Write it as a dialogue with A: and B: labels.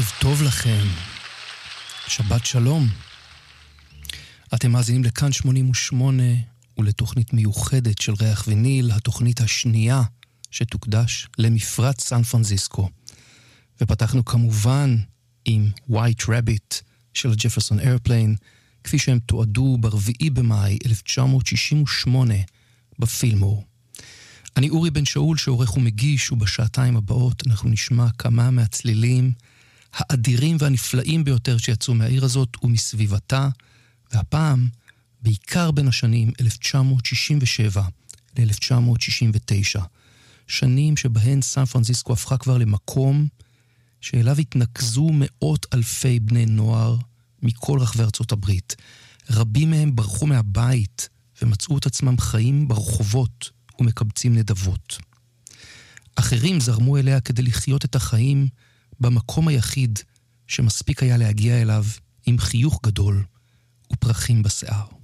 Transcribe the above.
A: ערב טוב לכם, שבת שלום. אתם מאזינים לכאן 88 ולתוכנית מיוחדת של ריח וניל, התוכנית השנייה שתוקדש למפרץ סן פרנסיסקו. ופתחנו כמובן עם White Rabbit של הג'פרסון איירפליין, כפי שהם תועדו ב4 במאי 1968 בפילמור. אני אורי בן שאול שעורך ומגיש, ובשעתיים הבאות אנחנו נשמע כמה מהצלילים האדירים והנפלאים ביותר שיצאו מהעיר הזאת ומסביבתה, והפעם בעיקר בין השנים 1967 ל-1969, שנים שבהן סן פרנסיסקו הפכה כבר למקום שאליו התנקזו מאות אלפי בני נוער מכל רחבי ארצות הברית. רבים מהם ברחו מהבית ומצאו את עצמם חיים ברחובות ומקבצים נדבות. אחרים זרמו אליה כדי לחיות את החיים במקום היחיד שמספיק היה להגיע אליו עם חיוך גדול ופרחים בשיער.